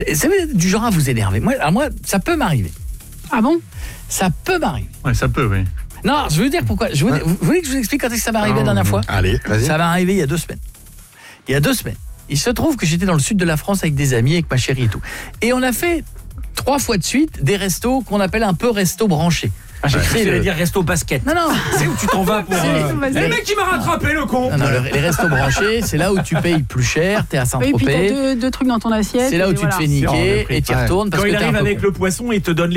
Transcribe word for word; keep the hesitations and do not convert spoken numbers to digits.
Et ça veut du genre à vous énerver. Moi, à moi, ça peut m'arriver. Ah bon? Ça peut m'arriver. Ouais, ça peut, oui. Non, je veux dire pourquoi. Je vous, vous voulez que je vous explique quand est-ce que ça m'est arrivé la dernière fois? Allez, vas-y. Ça m'est arrivé il y a deux semaines. Il y a deux semaines. Il se trouve que j'étais dans le sud de la France avec des amis, avec ma chérie et tout. Et on a fait trois fois de suite des restos qu'on appelle un peu resto branchés. Ah, j'ai Ouais, cru qu'il c'est- allait dire resto basket. Non, non. C'est où tu t'en vas pour... euh, Vas-y. Le mec qui m'a rattrapé, le con. Non, non, le- les restos branchés, c'est là où tu payes plus cher, t'es à Oui, puis t'as Saint-Tropez. deux, deux trucs dans ton assiette. C'est là où et tu voilà. te fais niquer et tu y Ouais. retournes parce Quand que il t'es un arrive peu avec con. le poisson, il te donne